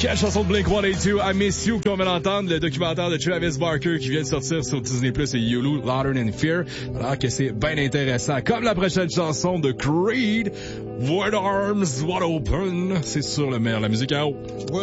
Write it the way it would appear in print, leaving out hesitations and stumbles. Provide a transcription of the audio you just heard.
Quelle chanson de Blink-182, I Miss You, qu'on vient d'entendre, le documentaire de Travis Barker qui vient de sortir sur Disney Plus et Hulu, Louder Than Fear. Alors que c'est bien intéressant. Comme la prochaine chanson de Creed, Wide Arms Wide Open. C'est sur le meilleur, la musique à eau.